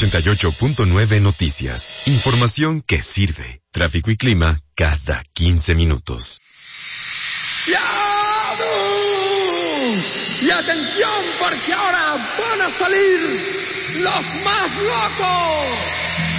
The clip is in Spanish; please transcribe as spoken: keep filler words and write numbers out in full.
ochenta y ocho punto nueve Noticias. Información que sirve. Tráfico y clima cada quince minutos. Y atención, porque ahora van a salir los más locos.